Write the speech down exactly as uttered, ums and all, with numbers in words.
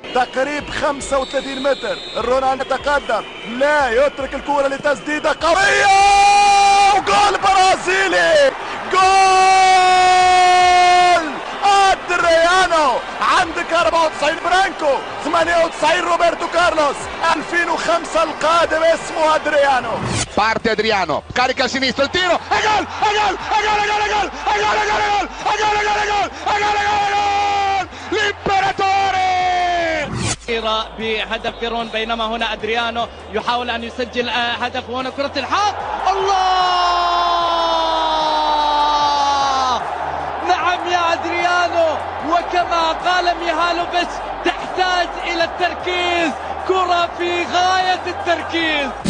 تقريب خمسة وثلاثين متر. رونالدو يتقدم، لا يترك الكرة لتسديدة قوية وجول برازيلي. جول ادريانو. عندك أربعة وتسعين برانكو، ثمانية وتسعين روبرتو كارلوس، ألفين وخمسة القادم اسمه ادريانو. Parte Adriano, carica a sinistra il tiro, e gol, e gol, e gol, e gol, e gol, e gol, e gol, e gol, e gol, e gol, e gol, e gol, e gol, l'imperatore! بهدف فيرون، بينما هنا ادريانو يحاول ان يسجل هدف، وهنا كرة الحق. الله! نعم يا ادريانو، وكما قال ميهالوفيتش تحتاج الى التركيز، كرة في غاية التركيز.